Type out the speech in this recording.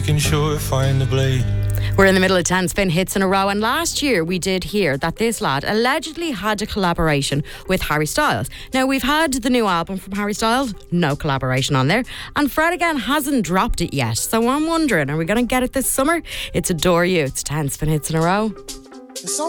can sure find the blade. We're in the middle of 10 spin hits in a row, and last year we did hear that this lad allegedly had a collaboration with Harry Styles. Now, we've had the new album from Harry Styles, no collaboration on there, and Fred again hasn't dropped it yet. So I'm wondering, are we going to get it this summer? It's Adore You. It's 10 spin hits in a row.